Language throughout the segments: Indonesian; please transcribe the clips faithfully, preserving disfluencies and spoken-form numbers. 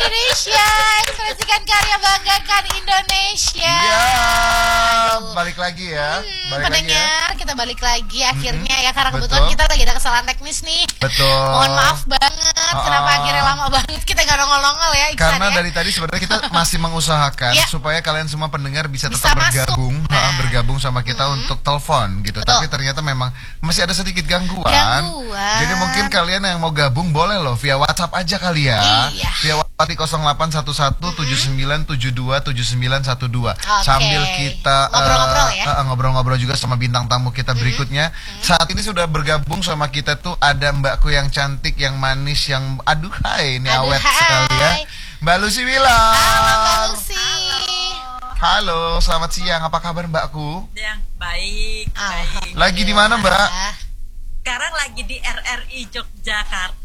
Indonesia, ekspresikan karya, banggakan Indonesia. Iya, balik lagi ya. Hmm, balik pendengar, lagi ya. kita balik lagi akhirnya Mm-hmm. ya, karena kebetulan Betul. kita lagi ada kesalahan teknis nih. Betul. Mohon maaf banget, Uh-uh. kenapa akhirnya lama banget kita nggak nongol-nongol ya, Iksan Karena ya. dari tadi sebenarnya kita masih mengusahakan Ya. supaya kalian semua pendengar bisa, Bisa tetap masuk. bergabung, Nah. ha, bergabung sama kita Mm-hmm. untuk telepon gitu. Betul. Tapi ternyata memang masih ada sedikit gangguan. Gangguan. Jadi mungkin kalian yang mau gabung boleh loh via WhatsApp aja kali ya. Iya. Via WhatsApp di nol delapan satu satu tujuh sembilan tujuh dua tujuh sembilan satu dua. Oke. Sambil kita Ngobrol-ngobrol eh, ya. eh, ngobrol-ngobrol juga sama bintang tamu kita berikutnya. Saat ini sudah bergabung sama kita tuh ada mbakku yang cantik, yang manis, yang aduh hai, ini Aduh, awet hai. sekali ya. Mbak Lucy Wilar. Halo Mbak Lucy. Halo, selamat siang. Apa kabar mbakku? Yang baik, baik. Lagi di mana, Mbak? Sekarang lagi di R R I Yogyakarta.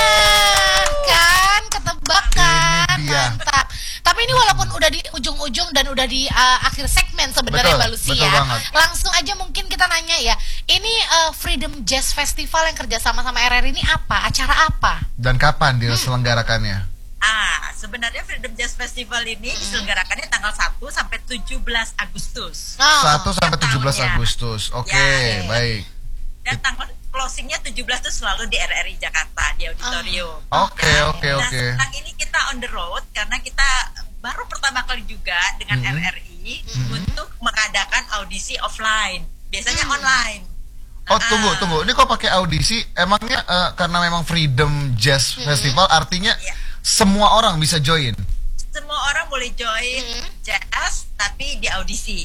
Nah, kan ketebak kan, Ini dia. mantap. Tapi ini walaupun udah di ujung-ujung dan udah di uh, akhir segmen sebenarnya Betul, Mbak Lucy betul ya. banget. Langsung aja mungkin kita nanya ya. Ini uh, Freedom Jazz Festival yang kerjasama sama R R I ini apa? Acara apa? Dan kapan diselenggarakannya? Ah, sebenarnya Freedom Jazz Festival ini diselenggarakannya tanggal satu sampai tujuh belas Agustus. Oh. satu sampai tujuh belas tahunnya. Agustus. Oke, Ya. baik. Dan tanggal closingnya tujuh belas itu selalu di R R I Jakarta, di auditorium. Oke, oke, Nah, oke. sekarang ini kita on the road karena kita baru pertama kali juga dengan Mhm. R R I untuk mengadakan audisi offline. Biasanya online. Oh, Ah, tunggu, tunggu. Ini kok pakai audisi? Emangnya eh, karena memang Freedom Jazz Festival artinya Iya. semua orang bisa join? Semua orang boleh join jazz tapi di audisi.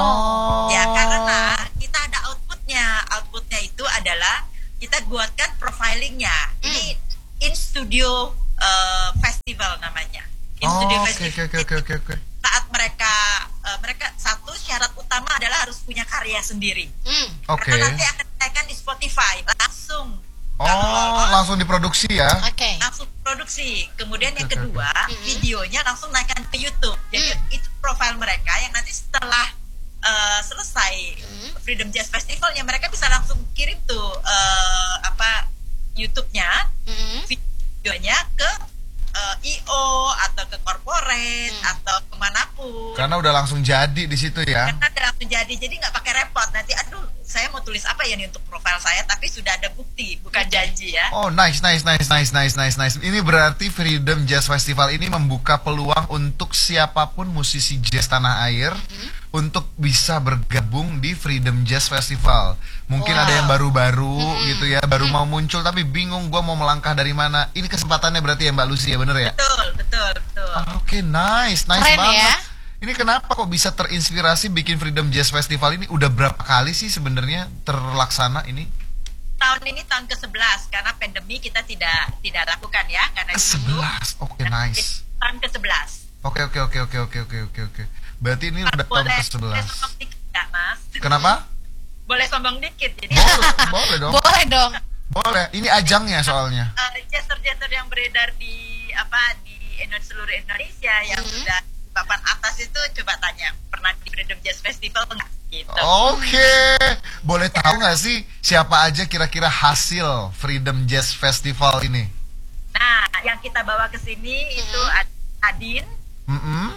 Oh. Ya, karena kita ada outputnya. Outputnya itu adalah kita buatkan profilingnya. Ini in studio uh, festival namanya. In Oh, studio oke, festival. oke, oke, oke, oke. Saat mereka uh, mereka satu syarat utama adalah harus punya karya sendiri. Hmm. Oke. Karena nanti akan dinaikkan di Spotify langsung. Oh, Kalau langsung diproduksi ya? Oke. langsung produksi. Kemudian yang Oke, oke, kedua, videonya langsung naikkan ke YouTube. Jadi itu profil mereka yang nanti setelah uh, selesai Freedom Jazz Festivalnya, mereka bisa langsung kirim tuh uh, apa YouTube-nya, Hmm. videonya ke uh, I O atau ke corporate atau kemanapun. Karena udah langsung jadi di situ ya. Karena udah langsung jadi, jadi nggak pakai repot. Nanti aduh, saya mau tulis apa ya nih untuk profil saya, tapi sudah ada bukti, bukan janji ya. Oh, nice, nice, nice, nice, nice, nice, nice. Ini berarti Freedom Jazz Festival ini membuka peluang untuk siapapun musisi jazz tanah air untuk bisa bergabung di Freedom Jazz Festival. Mungkin Wow. ada yang baru-baru gitu ya, baru mau muncul tapi bingung gua mau melangkah dari mana. Ini kesempatannya berarti ya Mbak Lucy ya, bener ya? Betul, betul, betul. Ah, Oke, nice, nice Keren banget. ya. Ini kenapa kok bisa terinspirasi bikin Freedom Jazz Festival ini? Udah berapa kali sih sebenarnya terlaksana ini? Tahun ini tahun ke sebelas karena pandemi kita tidak tidak lakukan ya karena Ke dulu sebelas. Oke, nice. tahun ke sebelas. Oke, oke, oke, oke, oke, oke, oke, oke. Berarti ini udah tahun boleh, ke boleh sebelas. sombong dikit nggak, Mas? Kenapa? Boleh sombong dikit. Jadi Boleh, boleh dong. Boleh dong. Boleh. Ini ajangnya soalnya. uh, jazzer-jazzer yang beredar di apa di Indo- seluruh Indonesia yang sudah di papan atas itu coba tanya pernah di Freedom Jazz Festival nggak? Gitu. Oke. Boleh tahu nggak sih siapa aja kira-kira hasil Freedom Jazz Festival ini? Nah, yang kita bawa ke sini itu Ad- Adin Mm-mm.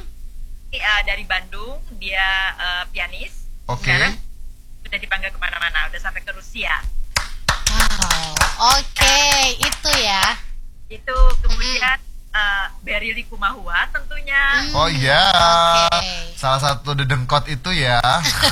uh, dari Bandung, dia uh, pianis. Oke. Sekarang sudah dipanggil kemana-mana, udah sampai ke Rusia. Wow. Oke, itu ya. Itu kemudian uh, Berry Likumahua tentunya. Oh iya. Oke. Salah satu dedengkot itu ya.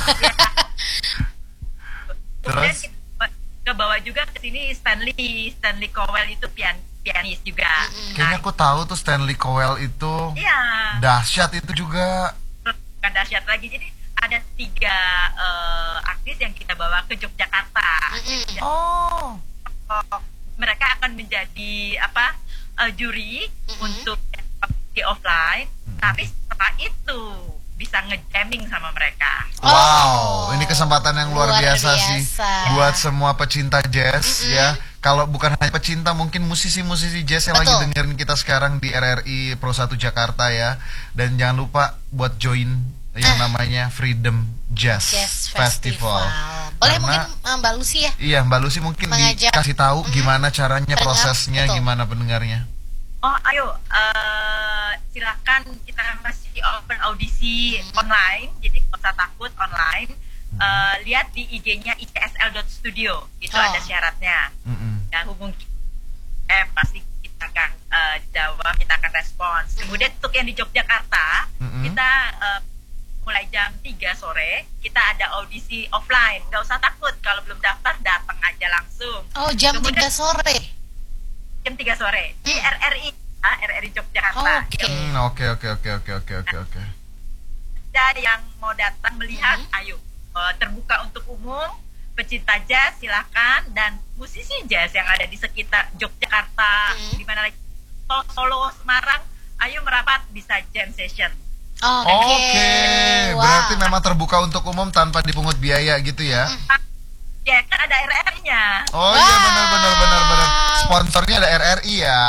Kemudian Terus? kita ke bawah juga ke sini Stanley Stanley Cowell itu pian, pianis juga. Kayaknya aku tahu tuh Stanley Cowell itu Iya, dahsyat itu juga. bukan dahsyat lagi. Jadi ada tiga eh, artis yang kita bawa ke Yogyakarta. Dan, Oh. oh, mereka akan menjadi apa eh, juri untuk di offline. Tapi setelah itu bisa ngejamming sama mereka. Wow, ini kesempatan yang luar, Luar biasa, biasa. sih buat semua pecinta jazz ya. Kalau bukan hanya pecinta, mungkin musisi-musisi jazz yang lagi Betul. dengerin kita sekarang di R R I Pro satu Jakarta ya. Dan jangan lupa buat join yang namanya Freedom Jazz, Jazz Festival. Boleh Karena- mungkin uh, Mbak Lucy ya. Iya, Mbak Lucy mungkin Mengajak. dikasih tahu gimana caranya, Pendengar, prosesnya, betul. gimana pendengarnya. Oh, ayo, eh, silakan kita masih open audisi online, jadi nggak usah takut online. Eh, lihat di I G-nya i c s l dot studio, itu Oh. ada syaratnya. Mm-mm. Ya, hubungi eh pasti kita akan eh, jawab, kita akan respons. Kemudian untuk yang di Yogyakarta, Mm-mm. kita eh, mulai jam tiga sore, kita ada audisi offline. Nggak usah takut, kalau belum daftar, datang aja langsung. Oh, jam Kemudian- tiga sore. Jam tiga sore, di R R I, ah, R R I Yogyakarta. Oke. Hmm, oke oke oke oke oke oke oke. Ada yang mau datang melihat, Mhm. ayo, eh, terbuka untuk umum, pecinta jazz silakan, dan musisi jazz yang ada di sekitar Yogyakarta, Mhm. di mana lagi Solo, Semarang, ayo merapat, bisa jam session. Oke. Oke, Wah. berarti memang terbuka untuk umum tanpa dipungut biaya gitu ya? Ya kan ada R R I-nya. Oh iya Wow. benar benar benar benar. Sponsornya ada R R I ya.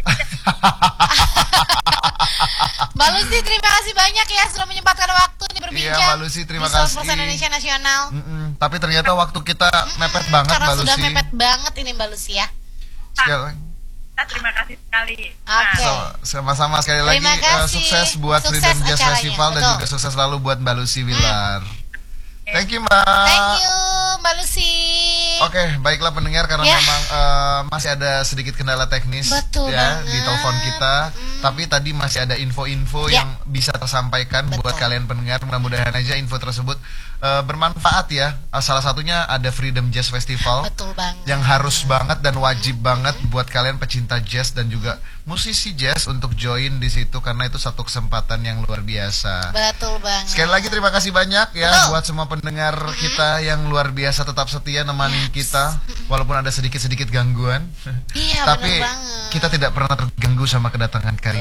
Mbak Lucy, terima kasih banyak ya sudah menyempatkan waktu nih berbincang. Iya, Mbak Lucy, terima di Source kasih. Plus Indonesia Nasional. Mm-mm. Tapi ternyata waktu kita mepet banget Karena Mbak sudah Lucy. mepet banget ini Mbak Lucy ya. Sekali, Kita terima kasih sekali. Oke. so- sama-sama sekali lagi Terima eh, kasih. sukses buat Sukses Freedom Jazz acaranya, Festival dan betul. juga sukses selalu buat Mbak Lucy Wilar. Thank you Mbak. Thank you Mbak Lucy. Oke, baiklah pendengar karena Ya. memang eh, masih ada sedikit kendala teknis Betul ya banget. di telepon kita, Mm. tapi tadi masih ada info-info Ya. yang bisa tersampaikan Betul. buat kalian pendengar. Mudah-mudahan aja info tersebut eh, bermanfaat ya. Eh, Salah satunya ada Freedom Jazz Festival Betul banget. yang harus banget dan wajib banget buat kalian pecinta jazz dan juga musisi jazz untuk join di situ karena itu satu kesempatan yang luar biasa. Betul banget. Sekali lagi terima kasih banyak ya Betul. buat semua pendengar kita yang luar biasa tetap setia nemani Yes. kita walaupun ada sedikit-sedikit gangguan. Iya, Tapi benar banget. kita tidak pernah terganggu sama kedatangan kalian.